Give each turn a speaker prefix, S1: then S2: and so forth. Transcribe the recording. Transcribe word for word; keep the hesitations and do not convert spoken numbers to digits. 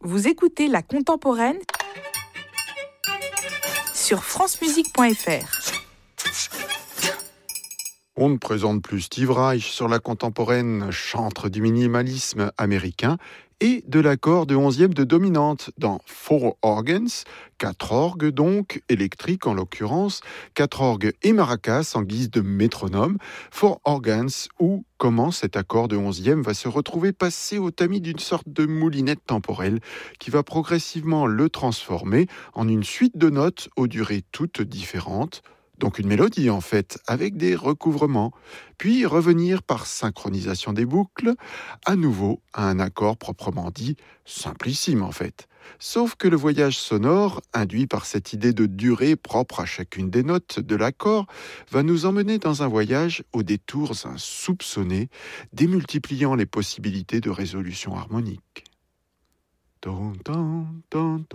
S1: Vous écoutez La Contemporaine sur francemusique point f r.
S2: On ne présente plus Steve Reich sur La Contemporaine, chantre du minimalisme américain et de l'accord de onzième de dominante dans Four Organs, quatre orgues donc, électriques en l'occurrence, quatre orgues et maracas en guise de métronome, Four Organs où comment cet accord de onzième va se retrouver passé au tamis d'une sorte de moulinette temporelle qui va progressivement le transformer en une suite de notes aux durées toutes différentes. Donc une mélodie en fait, avec des recouvrements, puis revenir par synchronisation des boucles, à nouveau à un accord proprement dit simplissime en fait. Sauf que le voyage sonore, induit par cette idée de durée propre à chacune des notes de l'accord, va nous emmener dans un voyage aux détours insoupçonnés, démultipliant les possibilités de résolution harmonique. Ton, ton, ton,